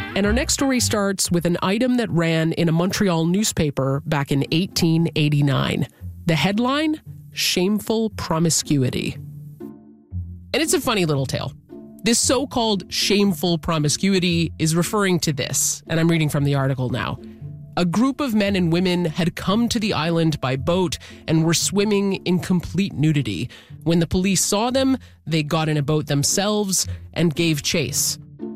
And our next story starts with an item that ran in a Montreal newspaper back in 1889. The headline, Shameful Promiscuity. And it's a funny little tale. This so-called shameful promiscuity is referring to this, and I'm reading from the article now. A group of men and women had come to the island by boat and were swimming in complete nudity. When the police saw them, they got in a boat themselves and gave chase.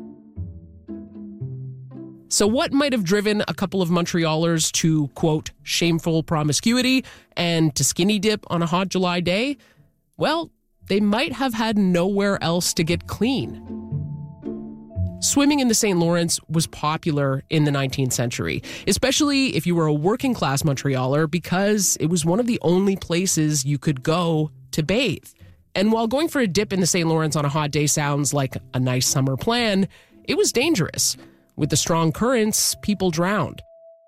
So what might have driven a couple of Montrealers to, quote, shameful promiscuity and to skinny dip on a hot July day? Well, they might have had nowhere else to get clean. Swimming in the St. Lawrence was popular in the 19th century, especially if you were a working-class Montrealer, because it was one of the only places you could go to bathe. And while going for a dip in the St. Lawrence on a hot day sounds like a nice summer plan, it was dangerous. With the strong currents, people drowned.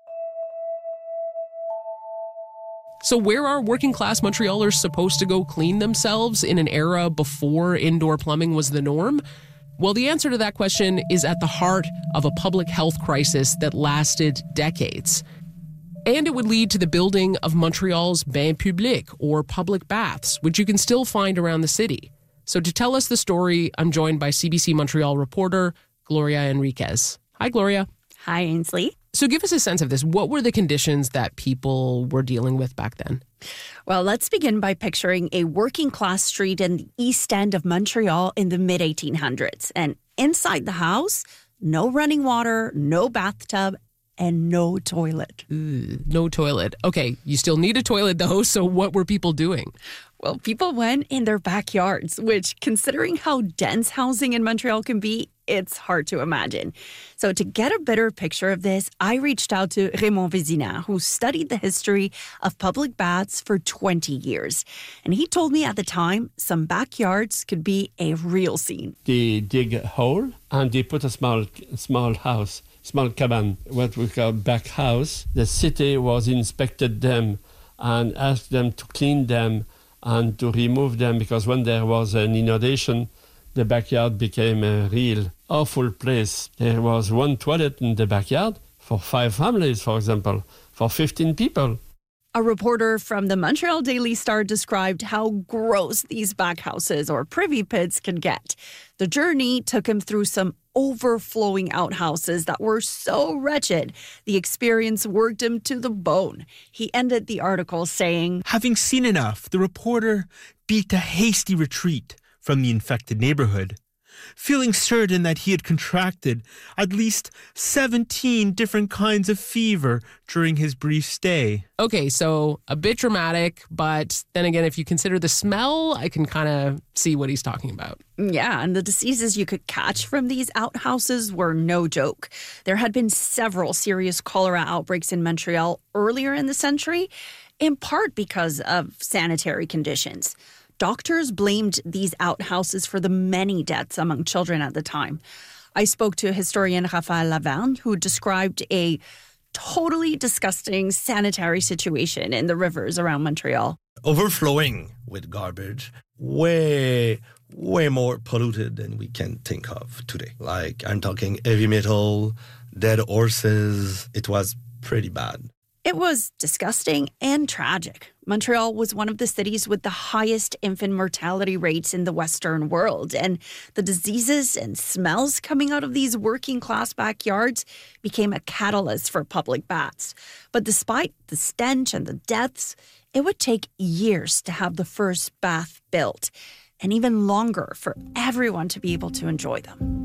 So where are working-class Montrealers supposed to go clean themselves in an era before indoor plumbing was the norm? Well, the answer to that question is at the heart of a public health crisis that lasted decades. And it would lead to the building of Montreal's bain public, or public baths, which you can still find around the city. So to tell us the story, I'm joined by CBC Montreal reporter Gloria Enriquez. Hi, Gloria. Hi, Ainsley. So give us a sense of this. What were the conditions that people were dealing with back then? Well, let's begin by picturing a working-class street in the east end of Montreal in the mid-1800s. And inside the house, no running water, no bathtub, and no toilet. No toilet. Okay, you still need a toilet, though, so what were people doing? Well, people went in their backyards, which, considering how dense housing in Montreal can be, it's hard to imagine. So to get a better picture of this, I reached out to Raymond Vézina, who studied the history of public baths for 20 years. And he told me at the time, some backyards could be a real scene. They dig a hole and they put a small house, small cabin, what we call back house. The city was inspected them and asked them to clean them and to remove them, because when there was an inundation, the backyard became a real awful place. There was one toilet in the backyard for 5 families, for example, for 15 people. A reporter from the Montreal Daily Star described how gross these back houses or privy pits can get. The journey took him through some overflowing outhouses that were so wretched, the experience worked him to the bone. He ended the article saying, "Having seen enough, the reporter beat a hasty retreat from the infected neighborhood, feeling certain that he had contracted at least 17 different kinds of fever during his brief stay." Okay, so a bit dramatic, but then again, if you consider the smell, I can kind of see what he's talking about. Yeah, and the diseases you could catch from these outhouses were no joke. There had been several serious cholera outbreaks in Montreal earlier in the century, in part because of sanitary conditions. Doctors blamed these outhouses for the many deaths among children at the time. I spoke to historian Raphaël Laverne, who described a totally disgusting sanitary situation in the rivers around Montreal. Overflowing with garbage, way more polluted than we can think of today. Like, I'm talking heavy metal, dead horses. It was pretty bad. It was disgusting and tragic. Montreal was one of the cities with the highest infant mortality rates in the Western world, and the diseases and smells coming out of these working-class backyards became a catalyst for public baths. But despite the stench and the deaths, it would take years to have the first bath built, and even longer for everyone to be able to enjoy them.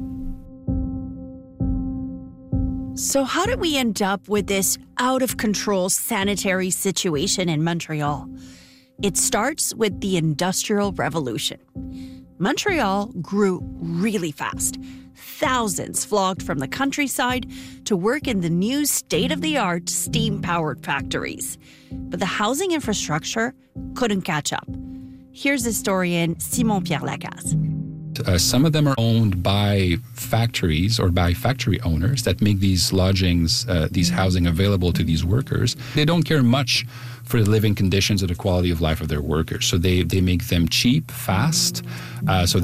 So how did we end up with this out-of-control sanitary situation in Montreal? It starts with the Industrial Revolution. Montreal grew really fast. Thousands flocked from the countryside to work in the new state-of-the-art steam-powered factories. But the housing infrastructure couldn't catch up. Here's historian Simon-Pierre Lacaze. Some of them are owned by factories or by factory owners that make these lodgings, these housing available to these workers. They don't care much for the living conditions or the quality of life of their workers. So they make them cheap, fast, so